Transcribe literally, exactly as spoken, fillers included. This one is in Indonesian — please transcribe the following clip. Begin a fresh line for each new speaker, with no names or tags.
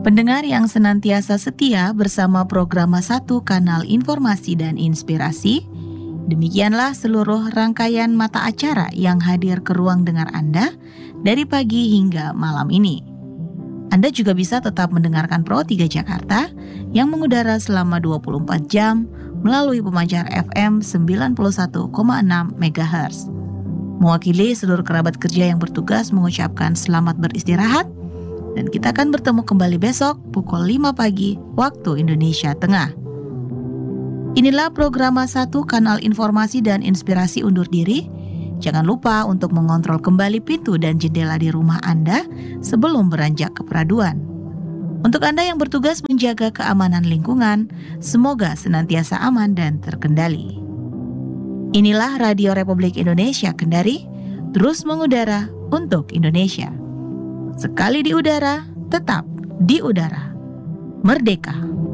Pendengar yang senantiasa setia bersama Programa satu Kanal Informasi dan Inspirasi, demikianlah seluruh rangkaian mata acara yang hadir ke ruang dengar Anda dari pagi hingga malam ini. Anda juga bisa tetap mendengarkan Pro tiga Jakarta yang mengudara selama dua puluh empat jam melalui pemancar F M sembilan puluh satu koma enam megahertz. Mewakili seluruh kerabat kerja yang bertugas mengucapkan selamat beristirahat, dan kita akan bertemu kembali besok pukul lima pagi waktu Indonesia Tengah. Inilah Programa satu Kanal Informasi dan Inspirasi undur diri. Jangan lupa untuk mengontrol kembali pintu dan jendela di rumah Anda sebelum beranjak ke peraduan. Untuk Anda yang bertugas menjaga keamanan lingkungan, semoga senantiasa aman dan terkendali. Inilah Radio Republik Indonesia Kendari, terus mengudara untuk Indonesia. Sekali di udara, tetap di udara. Merdeka!